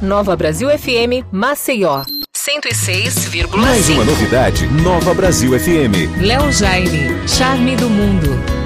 Nova Brasil FM, Maceió. 106,5. Mais uma novidade, Nova Brasil FM. Léo Jaime, Charme do Mundo.